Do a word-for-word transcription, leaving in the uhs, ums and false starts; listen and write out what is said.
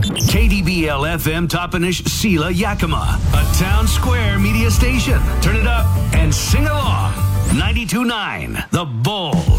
K D B L F M Toppenish Sela Yakima, a Town Square media station. Turn it up and sing along. ninety-two point nine The Bull.